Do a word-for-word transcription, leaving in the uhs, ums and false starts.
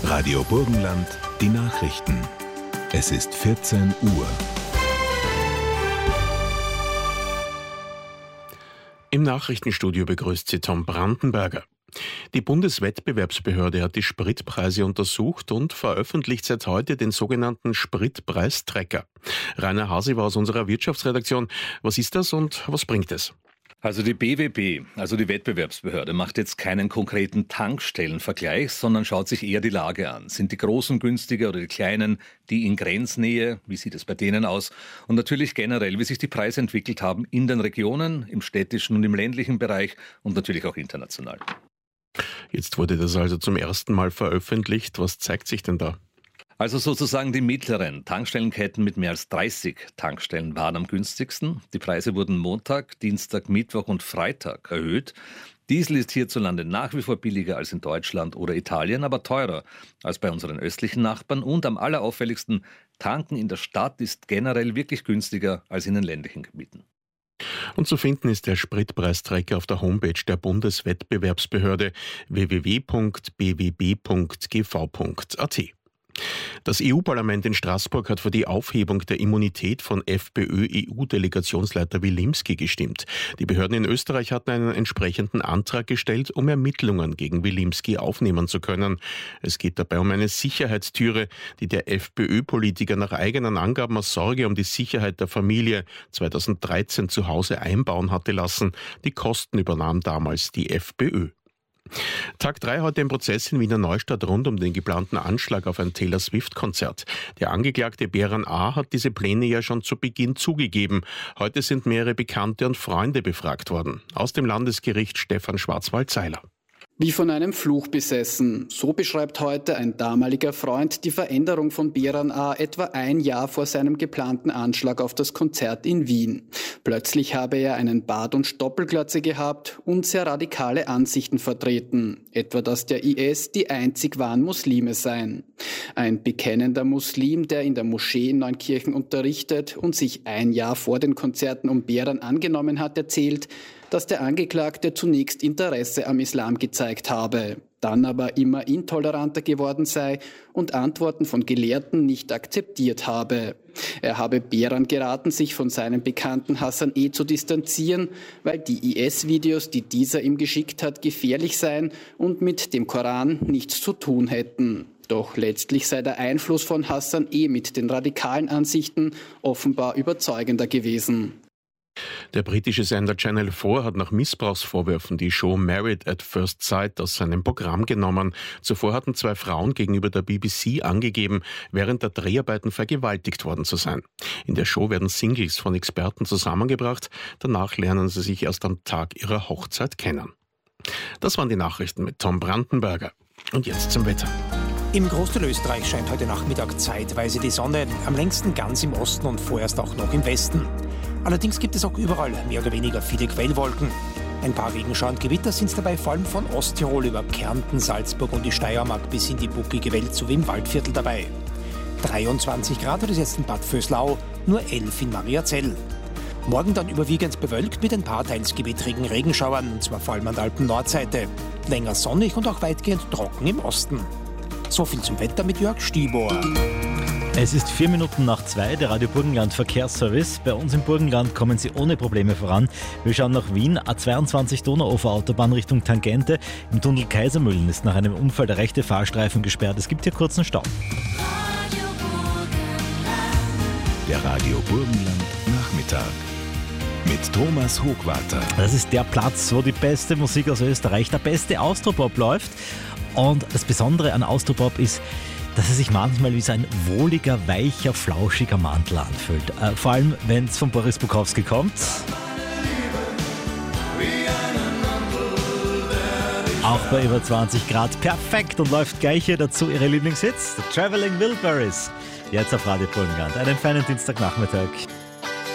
Radio Burgenland, die Nachrichten. Es ist vierzehn Uhr. Im Nachrichtenstudio begrüßt Sie Tom Brandenberger. Die Bundeswettbewerbsbehörde hat die Spritpreise untersucht und veröffentlicht seit heute den sogenannten Spritpreistracker. Rainer Hasi war aus unserer Wirtschaftsredaktion. Was ist das und was bringt es? Also die B W B, also die Wettbewerbsbehörde, macht jetzt keinen konkreten Tankstellenvergleich, sondern schaut sich eher die Lage an. Sind die Großen günstiger oder die Kleinen, die in Grenznähe? Wie sieht es bei denen aus? Und natürlich generell, wie sich die Preise entwickelt haben in den Regionen, im städtischen und im ländlichen Bereich und natürlich auch international. Jetzt wurde das also zum ersten Mal veröffentlicht. Was zeigt sich denn da? Also sozusagen die mittleren Tankstellenketten mit mehr als dreißig Tankstellen waren am günstigsten. Die Preise wurden Montag, Dienstag, Mittwoch und Freitag erhöht. Diesel ist hierzulande nach wie vor billiger als in Deutschland oder Italien, aber teurer als bei unseren östlichen Nachbarn. Und am allerauffälligsten, Tanken in der Stadt ist generell wirklich günstiger als in den ländlichen Gebieten. Und zu finden ist der Spritpreistracker auf der Homepage der Bundeswettbewerbsbehörde w w w punkt b w b punkt g v punkt a t. Das E U-Parlament in Straßburg hat für die Aufhebung der Immunität von FPÖ-E U-Delegationsleiter Wilimski gestimmt. Die Behörden in Österreich hatten einen entsprechenden Antrag gestellt, um Ermittlungen gegen Wilimski aufnehmen zu können. Es geht dabei um eine Sicherheitstüre, die der FPÖ-Politiker nach eigenen Angaben aus Sorge um die Sicherheit der Familie zweitausenddreizehn zu Hause einbauen hatte lassen. Die Kosten übernahm damals die FPÖ. Tag drei heute im Prozess in Wiener Neustadt rund um den geplanten Anschlag auf ein Taylor Swift-Konzert. Der Angeklagte Beran A. hat diese Pläne ja schon zu Beginn zugegeben. Heute sind mehrere Bekannte und Freunde befragt worden. Aus dem Landesgericht Stefan Schwarzwald-Seiler. Wie von einem Fluch besessen. So beschreibt heute ein damaliger Freund die Veränderung von Beran A. etwa ein Jahr vor seinem geplanten Anschlag auf das Konzert in Wien. Plötzlich habe er einen Bart und Stoppelglatze gehabt und sehr radikale Ansichten vertreten. Etwa, dass der I S die einzig wahren Muslime seien. Ein bekennender Muslim, der in der Moschee in Neunkirchen unterrichtet und sich ein Jahr vor den Konzerten um Beran angenommen hat, erzählt, dass der Angeklagte zunächst Interesse am Islam gezeigt habe, dann aber immer intoleranter geworden sei und Antworten von Gelehrten nicht akzeptiert habe. Er habe Beran geraten, sich von seinem Bekannten Hassan E. zu distanzieren, weil die I S-Videos, die dieser ihm geschickt hat, gefährlich seien und mit dem Koran nichts zu tun hätten. Doch letztlich sei der Einfluss von Hassan E. mit den radikalen Ansichten offenbar überzeugender gewesen. Der britische Sender Channel vier hat nach Missbrauchsvorwürfen die Show Married at First Sight aus seinem Programm genommen. Zuvor hatten zwei Frauen gegenüber der B B C angegeben, während der Dreharbeiten vergewaltigt worden zu sein. In der Show werden Singles von Experten zusammengebracht. Danach lernen sie sich erst am Tag ihrer Hochzeit kennen. Das waren die Nachrichten mit Tom Brandenberger. Und jetzt zum Wetter. Im Großteil Österreich scheint heute Nachmittag zeitweise die Sonne, am längsten ganz im Osten und vorerst auch noch im Westen. Allerdings gibt es auch überall mehr oder weniger viele Quellwolken. Ein paar Regenschauer und Gewitter sind dabei vor allem von Osttirol über Kärnten, Salzburg und die Steiermark bis in die bucklige Welt sowie im Waldviertel dabei. dreiundzwanzig Grad hat es jetzt in Bad Vöslau, nur elf in Mariazell. Morgen dann überwiegend bewölkt mit ein paar teils gewittrigen Regenschauern, und zwar vor allem an der Alpen-Nordseite. Länger sonnig und auch weitgehend trocken im Osten. So viel zum Wetter mit Jörg Stibor. Es ist vier Minuten nach zwei, der Radio Burgenland Verkehrsservice. Bei uns im Burgenland kommen Sie ohne Probleme voran. Wir schauen nach Wien, A zweiundzwanzig Donauufer Autobahn Richtung Tangente. Im Tunnel Kaisermühlen ist nach einem Unfall der rechte Fahrstreifen gesperrt. Es gibt hier kurzen Stau. Der Radio Burgenland Nachmittag mit Thomas Hochwarter. Das ist der Platz, wo die beste Musik aus Österreich, der beste Austropop läuft. Und das Besondere an Austropop ist, dass es sich manchmal wie so ein wohliger, weicher, flauschiger Mantel anfühlt. Äh, vor allem, wenn es von Boris Bukowski kommt. Auch bei über zwanzig Grad perfekt und läuft gleich hier dazu ihre Lieblingshits, The Traveling Wilburys. Jetzt auf Radio Burgenland. Einen feinen Dienstagnachmittag.